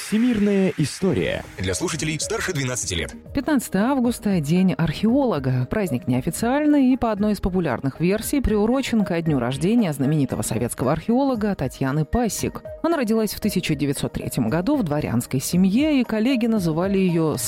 Всемирная история. Для слушателей старше 12 лет. 15 августа – День археолога. Праздник неофициальный и по одной из популярных версий приурочен ко дню рождения знаменитого советского археолога Татьяны Пассик. Она родилась в 1903 году в дворянской семье, и коллеги называли ее